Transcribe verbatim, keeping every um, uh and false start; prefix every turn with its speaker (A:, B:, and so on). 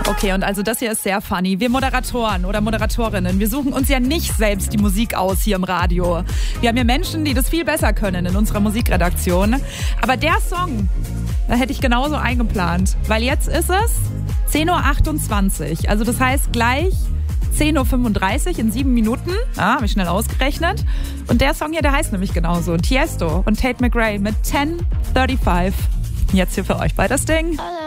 A: Okay, und also das hier ist sehr funny. Wir Moderatoren oder Moderatorinnen, wir suchen uns ja nicht selbst die Musik aus hier im Radio. Wir haben ja Menschen, die das viel besser können in unserer Musikredaktion. Aber der Song, da hätte ich genauso eingeplant. Weil jetzt ist es zehn Uhr achtundzwanzig. Also das heißt gleich zehn Uhr fünfunddreißig in sieben Minuten. Ah, habe ich schnell ausgerechnet. Und der Song hier, der heißt nämlich genauso. Tiesto und Tate McRae mit zehn Uhr fünfunddreißig. Jetzt hier für euch bei das Ding.